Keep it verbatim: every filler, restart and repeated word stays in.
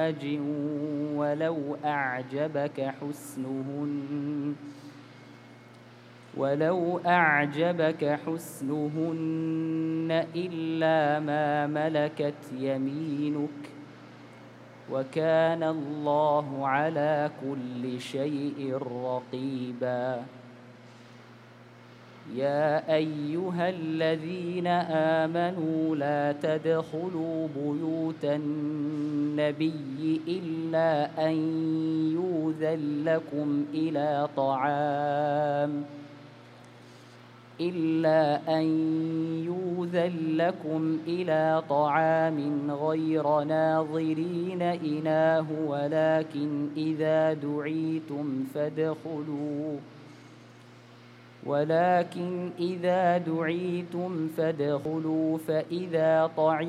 أزواج ولو أعجبك حسنهن ولو أعجبك حسنهن إلا ما ملكت يمينك وكان الله على كل شيء رقيبا. يا أيها الذين آمنوا لا تدخلوا بيوت النبي إلا أن يؤذن لكم إلى طعام إلا أن يؤذن لكم إلى طعام غير ناظرين إناه ولكن إذا دعيتم فادخلوا ولكن إذا دعيتم فادخلوا فإذا طعمتم